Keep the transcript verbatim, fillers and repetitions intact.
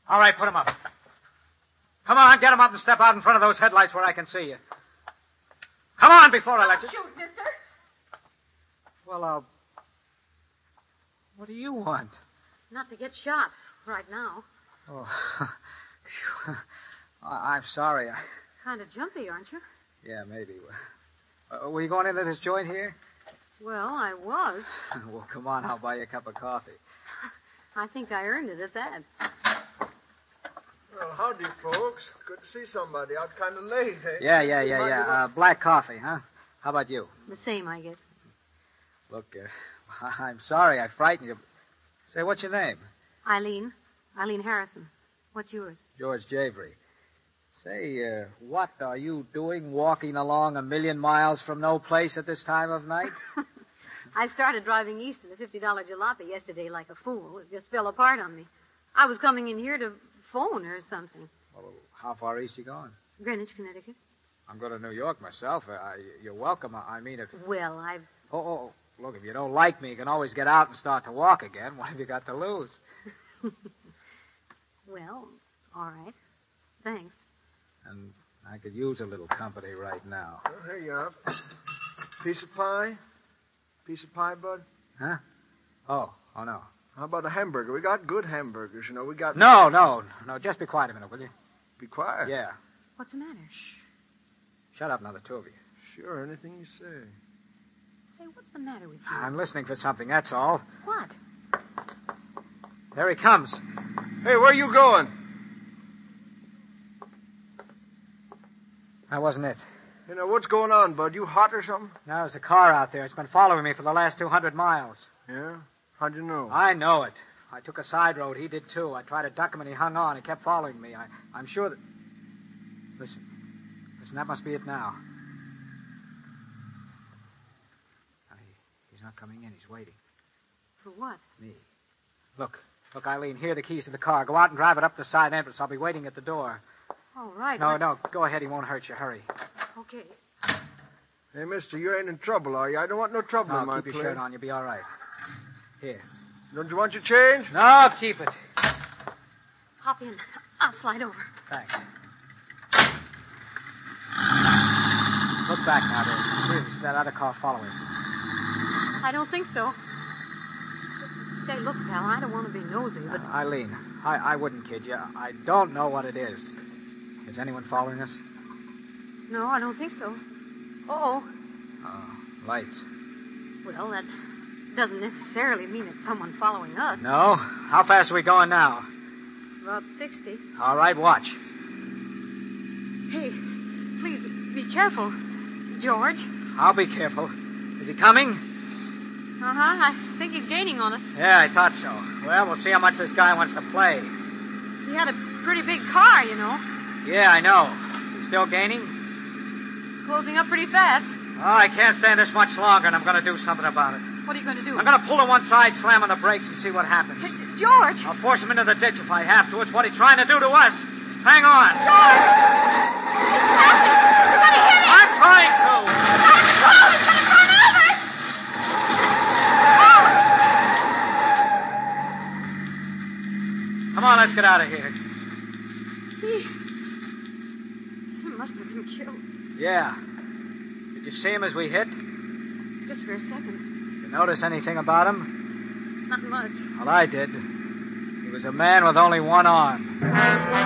All right, put him up. Come on, get him up and step out in front of those headlights where I can see you. Come on before I let you... Shoot, mister. Well, uh... what do you want? Not to get shot right now. Oh, I'm sorry. I... Kind of jumpy, aren't you? Yeah, maybe. Uh, were you going into this joint here? Well, I was. Well, come on, I'll buy you a cup of coffee. I think I earned it at that. Well, howdy, folks. Good to see somebody out kind of late, eh? Yeah, yeah, yeah, yeah. Uh, black coffee, huh? How about you? The same, I guess. Look, uh, I'm sorry I frightened you. Say, what's your name? Eileen. Eileen Harrison. What's yours? George Javery. Say, uh, what are you doing walking along a million miles from no place at this time of night? I started driving east in a fifty dollar jalopy yesterday like a fool. It just fell apart on me. I was coming in here to phone or something. Well, how far east you going? Greenwich, Connecticut. I'm going to New York myself. I, you're welcome. I mean, if... Well, I've... Oh, oh, oh, look, if you don't like me, you can always get out and start to walk again. What have you got to lose? Well, all right. Thanks. And I could use a little company right now. Well, here you are. Piece of pie? Piece of pie, bud? Huh? Oh, oh, no. How about a hamburger? We got good hamburgers, you know. We got... No, no, no. Just be quiet a minute, will you? Be quiet? Yeah. What's the matter? Shh. Shut up now, the two of you. Sure, anything you say. Say, what's the matter with you? I'm listening for something, that's all. What? There he comes. Hey, where are you going? That wasn't it. You know, what's going on, bud? You hot or something? Now, there's a car out there. It's been following me for the last two hundred miles. Yeah? How'd you know? I know it. I took a side road. He did, too. I tried to duck him, and he hung on. He kept following me. I, I'm sure that... Listen. Listen, that must be it now. Now, he, he's not coming in. He's waiting. For what? Me. Look. Look, Eileen, here are the keys to the car. Go out and drive it up the side entrance. I'll be waiting at the door. All right. No, but... no. Go ahead. He won't hurt you. Hurry. Okay. Hey, mister, you ain't in trouble, are you? I don't want no trouble No, in my keep your place. shirt on. You'll be all right. Here. Don't you want your change? No, keep it. Hop in. I'll slide over. Thanks. Look back now, there. See if you see that other car follow us. I don't think so. Just say, look, pal, I don't want to be nosy, but... Uh, Eileen, I, I wouldn't kid you. I don't know what it is. Is anyone following us? No, I don't think so. Uh-oh. Oh, lights. Well, that doesn't necessarily mean it's someone following us. No? How fast are we going now? About sixty. All right, watch. Hey, please, be careful, George. I'll be careful. Is he coming? Uh-huh, I think he's gaining on us. Yeah, I thought so. Well, we'll see how much this guy wants to play. He had a pretty big car, you know. Yeah, I know. Is he still gaining? It's closing up pretty fast. Oh, I can't stand this much longer, and I'm going to do something about it. What are you going to do? I'm going to pull to one side, slam on the brakes, and see what happens. Hey, George! I'll force him into the ditch if I have to. It's what he's trying to do to us. Hang on. George! He's passing! You're going to hit him! I'm trying to. Out of control! He's going to turn over! Oh! Come on, let's get out of here. He... He must have been killed. Yeah. Did you see him as we hit? Just for a second. You notice anything about him? Not much. Well, I did. He was a man with only one arm.